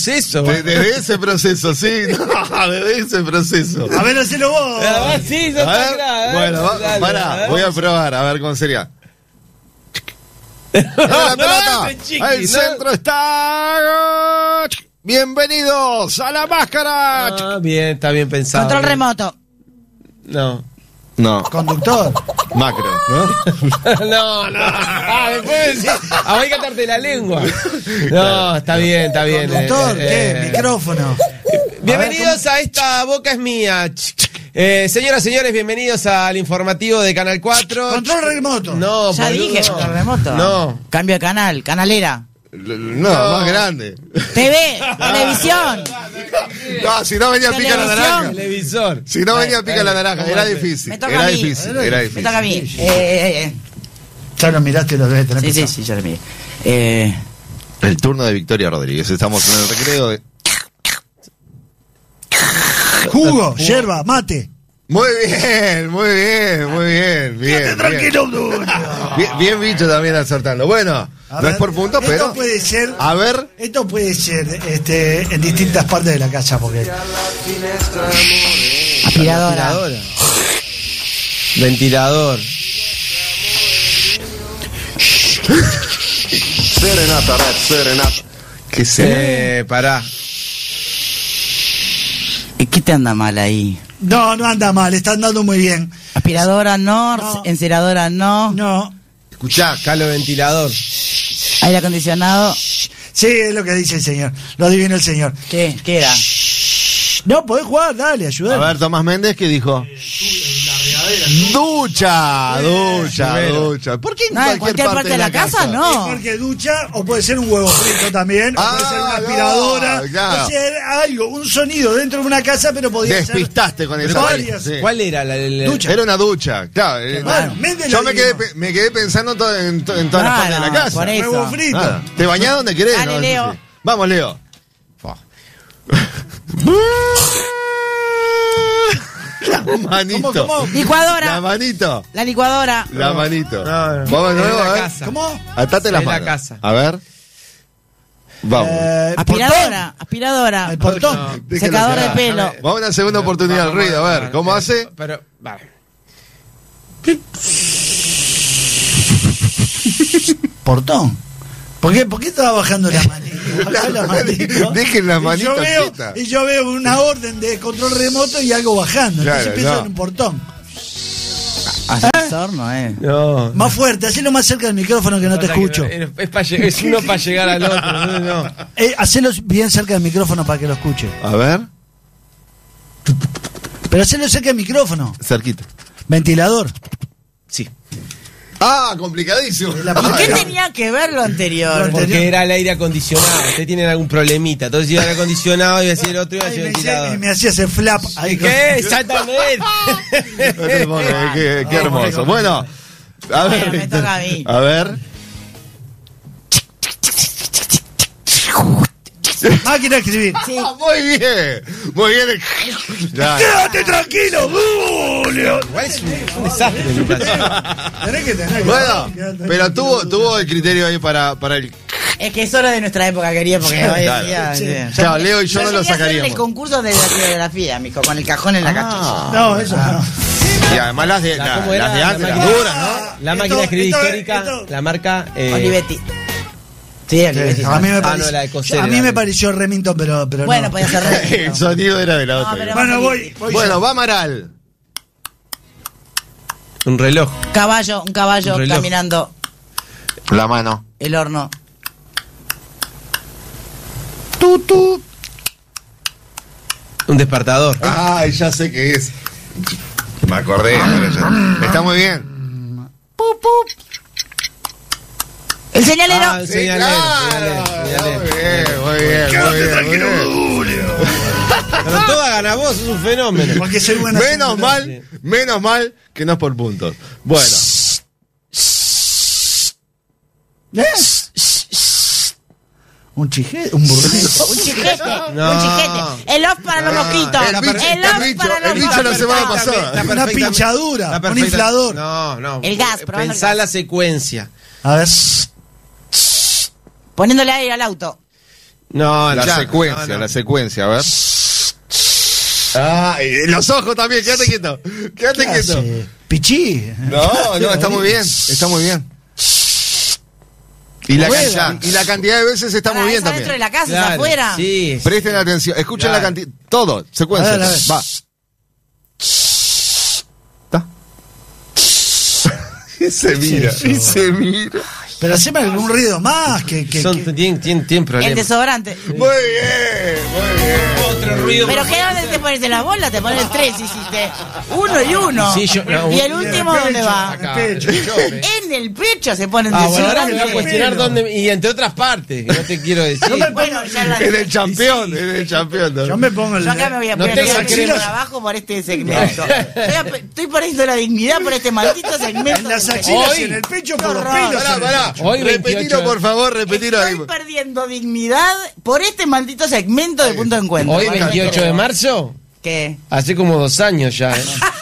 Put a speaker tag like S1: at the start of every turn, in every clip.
S1: proceso.
S2: Desde ese proceso, sí. No, desde ese proceso.
S3: A ver, hacelo vos.
S1: Sí, no
S2: A
S1: está
S2: ver,
S1: claro.
S2: bueno,
S1: Dale,
S2: pará, voy a probar, a ver cómo sería.
S1: No,
S2: La pelota.
S1: no, chiqui,
S2: El
S1: no.
S2: centro está. Bienvenidos a la máscara.
S1: Ah, bien, está bien pensado.
S4: Control remoto.
S1: No.
S2: No,
S3: Conductor.
S2: macro, ¿no?
S1: No. Ah, después decir. Voy a cantarte la lengua. No, está bien, está bien.
S3: Conductor, ¿qué? Micrófono.
S1: Bienvenidos a esta Boca es mía. Señoras, señores, bienvenidos al informativo de Canal 4.
S3: Control remoto.
S1: No,
S4: Ya
S1: boludo,
S4: dije,
S1: no.
S4: control remoto.
S1: No.
S4: Cambio de canal, canalera.
S2: No, más grande.
S4: TV, televisión.
S2: No, si no venía pica la
S4: Televisión.
S2: naranja.
S1: Televisor.
S2: Si no venía pica la naranja, era difícil.
S4: Me toca
S2: Era
S4: a mí.
S2: difícil, era
S4: Me
S2: difícil.
S4: toca a mí.
S3: Ya lo miraste y lo debes tener
S4: Sí,
S3: pensado.
S4: ya lo miré.
S2: El turno de Victoria Rodríguez. Estamos en el recreo de...
S3: Jugo, yerba, mate.
S2: Muy bien, muy bien, muy bien. Bien,
S3: Tranquilo,
S2: bien bicho también acertando. Bueno,
S3: A
S2: no
S3: ver,
S2: es por punto,
S3: esto
S2: pero...
S3: puede ser.
S2: A ver,
S3: Esto puede ser en distintas partes de la casa, porque.
S4: Aspiradora.
S1: Ventilador.
S2: serenata, red, serenata. ¿Qué sé?
S1: Pará.
S4: ¿Qué te anda mal ahí?
S3: No anda mal, está andando muy bien.
S4: Aspiradora no,
S3: No.
S4: enceradora no,
S3: No.
S2: Escuchá,
S1: Calo ventilador.
S4: aire acondicionado.
S3: Sí, es lo que dice el señor. Lo adivina el señor.
S4: ¿Qué era?
S3: No, podés jugar, dale,
S2: a
S3: ayúdame.
S2: ver, Tomás Méndez, ¿qué dijo? Ducha. ¿Por qué en
S4: No, en cualquier parte de la casa, no.
S3: Es porque ducha, o puede ser un huevo frito también, o puede ser una
S2: no,
S3: aspiradora,
S2: claro.
S3: puede ser algo, un sonido dentro de una casa, pero podría ser.
S2: Despistaste con esa
S3: varias.
S2: sí.
S1: ¿Cuál era la
S3: Ducha.
S2: Era una ducha, claro.
S3: Bueno, Méndez
S2: Yo
S3: lo adivinó.
S2: me quedé pensando en todas las partes de la casa.
S4: por eso.
S3: Huevo frito.
S2: Nada. Te bañás donde querés.
S4: Dale,
S2: ¿no?
S4: Leo.
S2: Sí. Vamos, Leo. La manito.
S3: ¿Cómo?
S4: Licuadora.
S2: La manito.
S4: La licuadora.
S2: La manito.
S1: No.
S2: Vamos de nuevo,
S1: En la
S2: a ver.
S1: casa.
S3: ¿Cómo?
S2: Atate las
S1: En la
S2: manos.
S1: casa.
S2: A ver. Vamos.
S4: Aspiradora. Aspiradora.
S3: El portón.
S1: No.
S2: Déjelo
S4: Secador de
S2: quedar.
S4: pelo.
S2: Vamos a una segunda oportunidad al ruido. A ver, ¿cómo hace?
S1: Pero, vale.
S3: Portón. ¿Por qué estaba bajando la manito? Bajá la manito.
S2: Dejen la
S3: Y
S2: manito
S3: yo veo-
S2: quieta.
S3: Y yo veo una orden de control remoto y algo bajando.
S2: Claro,
S3: Entonces pienso
S2: no.
S3: en un portón.
S4: Ascensor no es.
S1: No.
S3: Más fuerte, hacelo más cerca del micrófono que no te escucho.
S1: Es uno para llegar al otro. No.
S3: Hacelo bien cerca del micrófono para que lo escuche.
S2: A ver.
S3: Pero hacelo cerca del micrófono.
S2: Cerquita.
S3: Ventilador.
S1: Sí.
S2: Ah, complicadísimo.
S4: ¿Y qué tenía que ver lo anterior?
S1: Porque era el aire acondicionado. Ustedes tienen algún problemita. Entonces iba el aire acondicionado y decía el otro iba a
S3: Ay,
S1: decir
S3: me, hacía,
S1: ventilador.
S3: me hacía ese flap ahí.
S1: ¿Qué? Exactamente.
S2: No te pongas, qué hermoso. Bueno, a ver.
S4: Bueno, me
S2: Víctor.
S4: toca a mí.
S2: A ver.
S3: Máquina de escribir.
S4: Sí.
S2: Ah, muy bien. Muy bien. Ya.
S3: ¡Quédate tranquilo, Julio!
S1: Igual es un desastre mi casa.
S3: Tenés que tener.
S2: Bueno,
S3: Quédate
S2: pero
S3: tranquilo.
S2: tuvo el criterio ahí para el.
S4: Es que es hora de nuestra época, quería, porque hoy en día.
S3: Sí.
S2: Claro, Leo y yo no lo
S4: llegué a hacer
S2: sacaríamos.
S4: el concurso de la geografía, mijo, con el cajón en la cachilla.
S3: No, eso no.
S2: Y además las de,
S1: ¿Cómo era?
S2: las de antes,
S1: La
S2: las
S1: máquina-
S2: duras, ¿no?
S1: La máquina de escribir
S3: Esto-
S1: histórica,
S3: esto-
S1: la marca.
S4: Olivetti. Sí, Olivetti.
S3: A mí me
S1: Ah,
S3: pareció,
S1: no, la de coser
S3: a mí
S1: era.
S3: me pareció Remington, pero
S4: Bueno,
S3: no.
S4: podía ser
S2: El sonido era de la otra.
S4: pero-
S3: Bueno, voy
S2: Bueno,
S3: yo.
S2: va Amaral.
S1: Un reloj.
S4: un caballo
S1: Un reloj.
S4: caminando,
S2: La mano.
S4: el horno.
S3: Tutu.
S1: Un despertador.
S2: Ay, ya sé qué es. Me acordé, pero ya. Está muy bien.
S4: Pup, pup. El señalero.
S1: Ah, el señalero, señalero.
S2: Muy bien, muy bien, muy bien, muy bien.
S1: Pero toda gana vos, es un fenómeno.
S3: Porque soy buena.
S2: Menos mal que no es por puntos. Bueno,
S3: Un chijete, un burrito.
S4: Un chiquete,
S1: No.
S4: un chiquete. El off para los mosquitos.
S2: el bicho-
S4: El
S2: el
S4: off
S2: bicho-
S4: para
S2: el
S4: los
S2: bicho
S4: mosquitos.
S2: la semana pasada.
S1: Está
S3: Una
S1: perfectamente-
S3: pinchadura,
S1: está
S3: un
S1: perfecta-
S3: inflador.
S1: No.
S4: El gas, probando el
S1: Pensá
S4: gas.
S1: la secuencia.
S3: A ver.
S4: Poniéndole aire al auto.
S1: No,
S2: La
S1: ya,
S2: secuencia,
S1: no.
S2: la secuencia, a ver. Ah, y los ojos también, quédate quieto. Quédate quieto.
S3: Pichí.
S2: No, está muy bien, está muy bien. Y la cantidad de veces está muy bien
S4: dentro de
S2: también.
S4: la casa,
S1: Claro,
S4: afuera.
S1: sí.
S2: Presten atención, escuchen
S1: Claro.
S2: la cantidad, todo, secuencia.
S3: A ver.
S2: Va. ¿Está? Y se mira,
S3: eso?
S2: y se mira.
S3: Pero haceme algún ruido más
S1: Tienen problemas.
S4: El desodorante.
S2: Muy bien, muy bien.
S1: Otro ruido.
S4: Pero ¿qué dónde te pones en la bola? Te pones 3, hiciste 1 y 1.
S1: Sí, yo- no,
S4: ¿Y el
S1: y
S4: último dónde va?
S1: Acá,
S3: el pecho.
S4: En el pecho se ponen
S1: Ah, bueno, ahora me voy a
S4: desodorante.
S1: cuestionar
S3: Pelo.
S1: dónde. Y entre otras partes, que no te quiero decir.
S4: Bueno, ya la
S2: En el campeón, en el campeón. ¿no?
S3: Yo me pongo el.
S4: Yo acá me voy a
S1: No
S4: poner
S1: tengas
S4: el
S1: crema.
S4: por abajo por este segmento. Estoy poniendo la dignidad por este maldito segmento.
S3: En las
S4: que-
S3: axilas
S1: Hoy-
S3: y en el pecho
S4: Qué
S3: por los
S4: horror.
S3: pelos.
S2: Pará.
S1: Hoy 28.
S2: Repetilo, por favor, repetilo ahí.
S4: Estoy perdiendo dignidad por este maldito segmento de Punto de Encuentro.
S1: Hoy,
S4: Bueno,
S1: 28 de marzo,
S4: ¿Qué?
S1: hace como 2 años ya.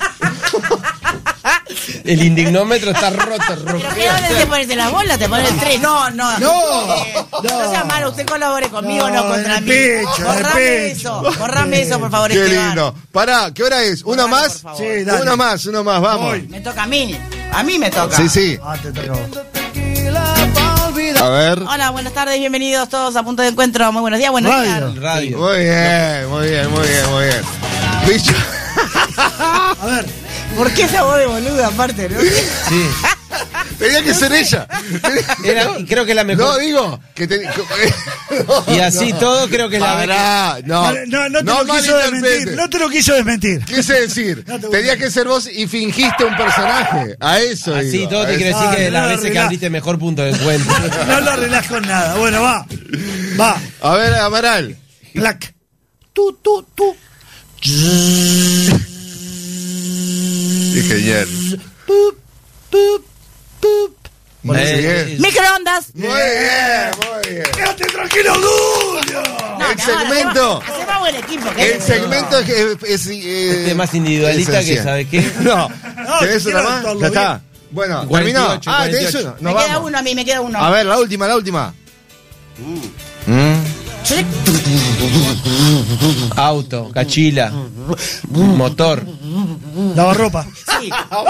S1: El indignómetro está roto.
S4: ¿Pero qué dónde te pones en la bola? Te pones 3. No.
S3: No.
S4: No sea malo, usted colabore conmigo, no contra
S3: en
S4: mí.
S3: el pecho, en el
S4: Borrame
S3: pecho.
S4: eso, borrame eso, por favor,
S2: Qué
S4: Esteban.
S2: lindo. Pará, ¿qué hora es? ¿Una
S4: Borralo,
S2: más?
S4: por favor.
S3: Sí, dale.
S2: Uno más, vamos.
S3: Voy.
S4: Me toca a mí. A mí me toca.
S2: Sí.
S3: Ah, te toca a vos.
S2: A ver.
S4: Hola, buenas tardes, bienvenidos todos a Punto de Encuentro. Muy buenos días, buenos
S3: Radio.
S4: días.
S1: Radio.
S2: Muy bien. Bicho.
S3: A ver.
S4: ¿Por qué esa voz de boluda aparte, no?
S1: Sí.
S2: Tenía que ser ella.
S1: Y creo que es la
S2: No,
S1: mejor.
S2: digo. Que te...
S1: Y así todo, creo que es la mejor.
S2: Pará, no.
S3: No te lo quiso desmentir. No te lo quiso desmentir.
S2: Quise decir,
S3: No te
S2: tenías que ser vos y fingiste un personaje. A eso.
S1: Así
S2: digo,
S1: todo
S2: a
S1: te
S2: eso.
S1: quiero decir que de las
S3: no,
S1: veces que
S3: relaja.
S1: abriste mejor punto de encuentro.
S3: No lo arreglás con nada. Bueno, va. Va.
S2: A ver, Amaral.
S3: Plac. Tú.
S2: Qué genial.
S3: Pup.
S4: Microondas.
S2: Muy bien.
S3: Quédate tranquilo, Julio.
S4: No,
S2: El segmento.
S4: Hacemos buen equipo. ¿qué?
S2: El segmento es
S1: Este es más individualista que,
S2: esencial.
S1: ¿sabe qué?
S2: No. ¿Tenés
S3: quiero
S2: una más?
S3: actuarlo
S2: Ya está.
S3: bien.
S2: Bueno,
S1: 48,
S2: terminó. Ah, ¿tenés
S1: 48.
S2: uno?
S4: Me
S2: Nos
S4: queda
S2: vamos.
S4: uno a mí, me queda uno.
S2: A ver, la última.
S1: Auto, cachila, motor.
S3: Lavarropa.
S4: Sí.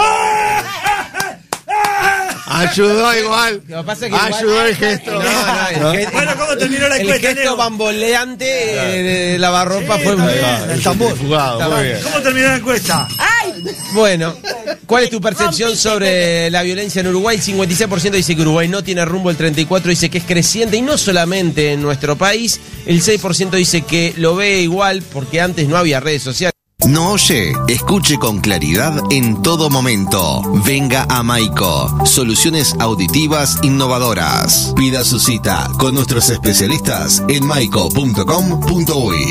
S2: Ayudó igual.
S1: Lo que pasa es que
S2: Ayudó
S1: igual-
S2: el gesto.
S1: No, el gesto-
S3: Bueno, ¿cómo terminó la
S1: el
S3: encuesta,
S1: gesto
S3: Leo?
S1: bamboleante de lavarropa
S3: Sí,
S1: fue
S3: está
S1: muy
S3: bien. El tambor.
S2: Jugado, muy bien.
S3: ¿Cómo terminó la encuesta?
S4: ¡Ay!
S1: Bueno, ¿cuál es tu percepción sobre la violencia en Uruguay? El 56% dice que Uruguay no tiene rumbo, el 34% dice que es creciente y no solamente en nuestro país, el 6% dice que lo ve igual porque antes no había redes sociales.
S5: No oye, escuche con claridad en todo momento. Venga a Maico. Soluciones auditivas innovadoras. Pida su cita con nuestros especialistas en maico.com.uy.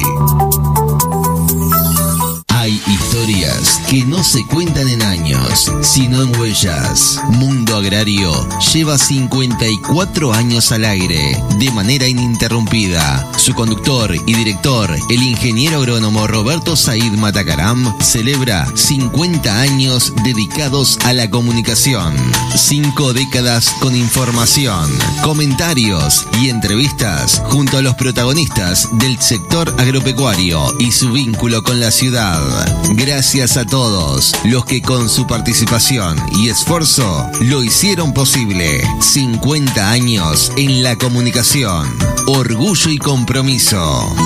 S5: Hay historias que no se cuentan en años, sino en huellas. Mundo Agrario lleva 54 años al aire, de manera ininterrumpida. Su conductor y director, el ingeniero agrónomo Roberto Said Matacaram, celebra 50 años dedicados a la comunicación. 5 décadas con información, comentarios y entrevistas junto a los protagonistas del sector agropecuario y su vínculo con la ciudad. Gracias a todos los que con su participación y esfuerzo lo hicieron posible. 50 años en la comunicación. Orgullo y compromiso.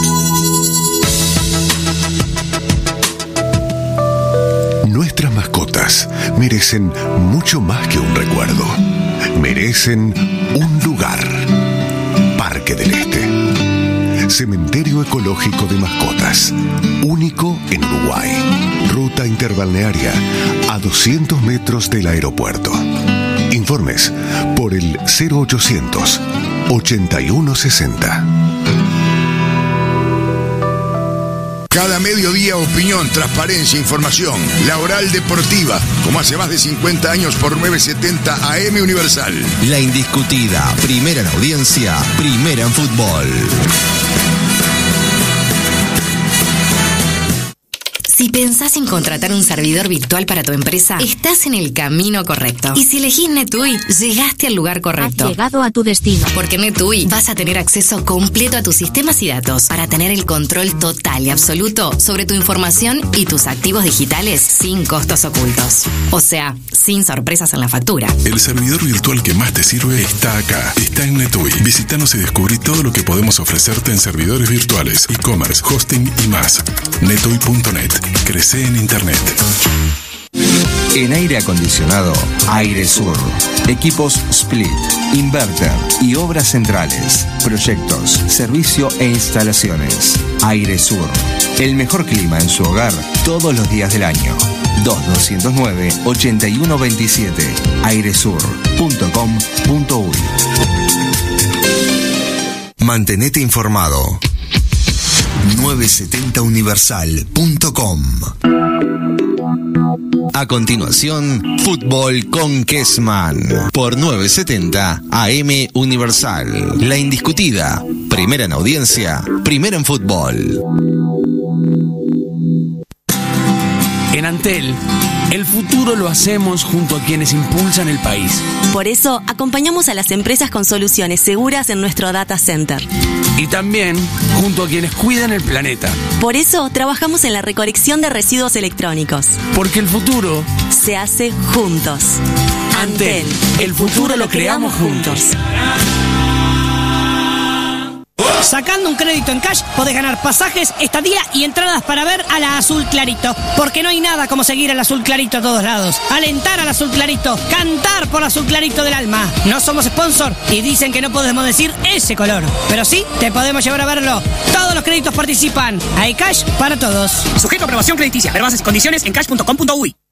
S6: Nuestras mascotas merecen mucho más que un recuerdo. Merecen un lugar. Parque del Este. Cementerio ecológico de mascotas. Único en Uruguay. Ruta interbalnearia a 200 metros del aeropuerto. Informes por el 0800 8160.
S7: Cada mediodía opinión, transparencia, información. La Oral Deportiva, como hace más de 50 años por 970 AM Universal.
S5: La indiscutida, primera en audiencia, primera en fútbol.
S8: Si Si pensás en contratar un servidor virtual para tu empresa, estás en el camino correcto. Y si elegís NetUI, llegaste al lugar correcto.
S9: Has llegado a tu destino.
S8: Porque en NetUI vas a tener acceso completo a tus sistemas y datos para tener el control total y absoluto sobre tu información y tus activos digitales sin costos ocultos. O sea, sin sorpresas en la factura.
S10: El servidor virtual que más te sirve está acá. Está en NetUI. Visítanos y descubrí todo lo que podemos ofrecerte en servidores virtuales, e-commerce, hosting y más. NetUI.net. Crece en Internet.
S11: En aire acondicionado, Airesur. Equipos split, inverter y obras centrales. Proyectos, servicio e instalaciones. Airesur. El mejor clima en su hogar todos los días del año. 2209-8127. airesur.com.uy.
S12: Mantenete informado. 970universal.com.
S5: A continuación, Fútbol con Kessman por 970 AM Universal. La indiscutida, primera en audiencia, primera en fútbol.
S13: En Antel, el futuro lo hacemos junto a quienes impulsan el país.
S14: Por eso, acompañamos a las empresas con soluciones seguras en nuestro data center.
S13: Y también junto a quienes cuidan el planeta.
S14: Por eso, trabajamos en la recolección de residuos electrónicos.
S13: Porque el futuro
S14: se hace juntos.
S13: Antel, el futuro lo creamos juntos.
S15: Sacando un crédito en cash podés ganar pasajes, estadía y entradas para ver a la Azul Clarito. Porque no hay nada como seguir al Azul Clarito a todos lados. Alentar al Azul Clarito, cantar por Azul Clarito del alma. No somos sponsor y dicen que no podemos decir ese color. Pero sí, te podemos llevar a verlo. Todos los créditos participan. Hay cash para todos.
S16: Sujeto a aprobación crediticia. Ver bases y condiciones en cash.com.uy.